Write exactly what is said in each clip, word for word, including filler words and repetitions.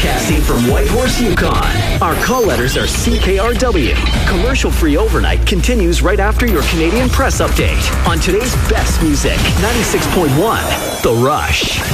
Broadcasting from Whitehorse, Yukon. Our call letters are C K R W. Commercial-free overnight continues right after your Canadian Press update on today's best music. ninety-six point one, The Rush.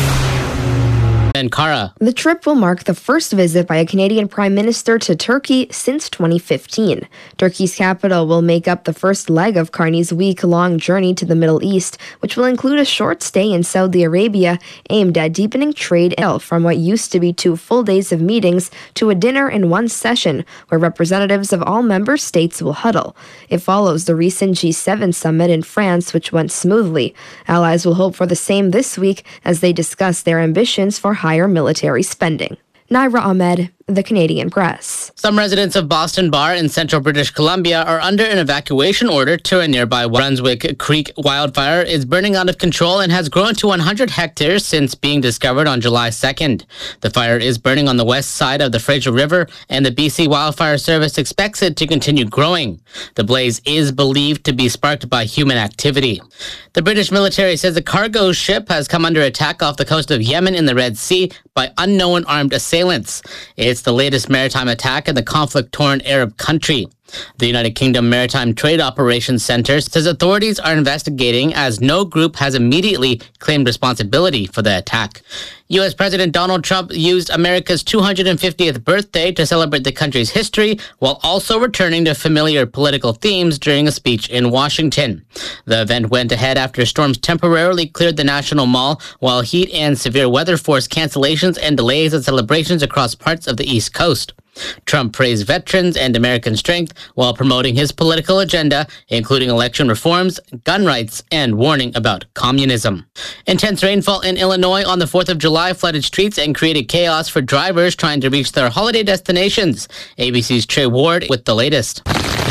Ankara. The trip will mark the first visit by a Canadian Prime Minister to Turkey since twenty fifteen. Turkey's capital will make up the first leg of Carney's week-long journey to the Middle East, which will include a short stay in Saudi Arabia aimed at deepening trade from what used to be two full days of meetings to a dinner in one session where representatives of all member states will huddle. It follows the recent G seven summit in France, which went smoothly. Allies will hope for the same this week as they discuss their ambitions for higher military spending. Naira Ahmed, The Canadian Press. Some residents of Boston Bar in central British Columbia are under an evacuation order to a nearby Brunswick Creek wildfire is burning out of control and has grown to one hundred hectares since being discovered on July second. The fire is burning on the west side of the Fraser River, and the B C Wildfire Service expects it to continue growing. The blaze is believed to be sparked by human activity. The British military says a cargo ship has come under attack off the coast of Yemen in the Red Sea by unknown armed assailants. It's the latest maritime attack in the conflict-torn Arab country. The United Kingdom Maritime Trade Operations Centre says authorities are investigating as no group has immediately claimed responsibility for the attack. U S President Donald Trump used America's two hundred fiftieth birthday to celebrate the country's history while also returning to familiar political themes during a speech in Washington. The event went ahead after storms temporarily cleared the National Mall, while heat and severe weather forced cancellations and delays in celebrations across parts of the East Coast. Trump praised veterans and American strength while promoting his political agenda, including election reforms, gun rights, and warning about communism. Intense rainfall in Illinois on the fourth of July flooded streets and created chaos for drivers trying to reach their holiday destinations. A B C's Trey Ward with the latest.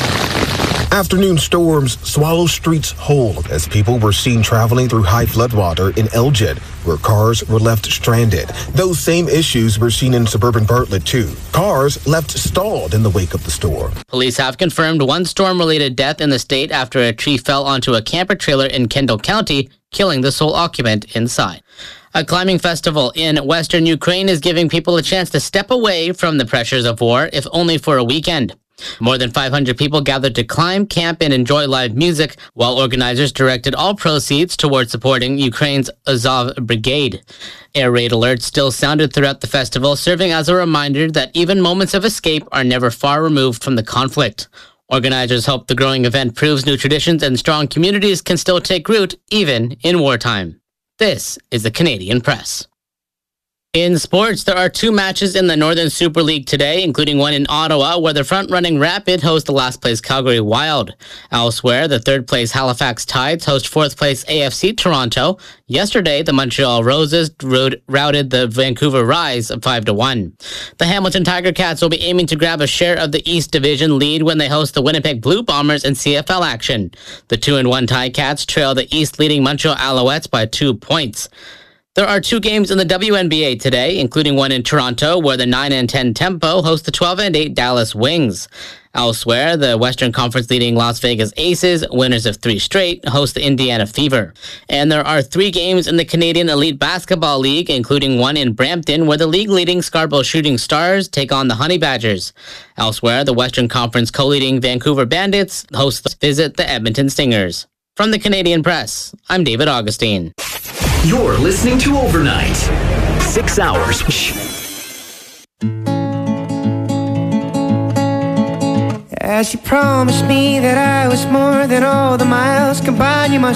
Afternoon storms swallow streets whole as people were seen traveling through high floodwater in Elgin, where cars were left stranded. Those same issues were seen in suburban Bartlett, too. Cars left stalled in the wake of the storm. Police have confirmed one storm-related death in the state after a tree fell onto a camper trailer in Kendall County, killing the sole occupant inside. A climbing festival in western Ukraine is giving people a chance to step away from the pressures of war, if only for a weekend. More than five hundred people gathered to climb, camp, and enjoy live music, while organizers directed all proceeds towards supporting Ukraine's Azov Brigade. Air raid alerts still sounded throughout the festival, serving as a reminder that even moments of escape are never far removed from the conflict. Organizers hope the growing event proves new traditions and strong communities can still take root, even in wartime. This is the Canadian Press. In sports, there are two matches in the Northern Super League today, including one in Ottawa, where the front-running Rapid host the last-place Calgary Wild. Elsewhere, the third-place Halifax Tides host fourth-place A F C Toronto. Yesterday, the Montreal Roses routed the Vancouver Rise five to one. The Hamilton Tiger Cats will be aiming to grab a share of the East Division lead when they host the Winnipeg Blue Bombers in C F L action. The two and one Ticats trail the East-leading Montreal Alouettes by two points. There are two games in the W N B A today, including one in Toronto, where the nine and ten Tempo host the twelve and eight Dallas Wings. Elsewhere, the Western Conference leading Las Vegas Aces, winners of three straight, host the Indiana Fever. And there are three games in the Canadian Elite Basketball League, including one in Brampton, where the league-leading Scarborough Shooting Stars take on the Honey Badgers. Elsewhere, the Western Conference co-leading Vancouver Bandits host the visit the Edmonton Stingers. From the Canadian Press, I'm David Augustine. You're listening to Overnight. Six hours. As you promised me that I was more than all the miles combined, you must